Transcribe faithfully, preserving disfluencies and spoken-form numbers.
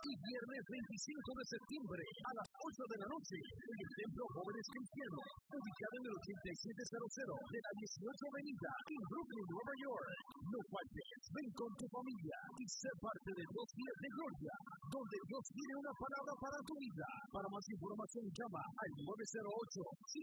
Y viernes veinticinco de septiembre a las ocho de la noche en el Templo Jóvenes Cristianos, ubicado en el ochenta y siete cero cero de la dieciocho Avenida en Brooklyn, Nueva York. No faltes, ven con tu familia y sé parte de dos días de gloria, donde Dios tiene una palabra para tu vida. Para más información llama al nueve cero ocho,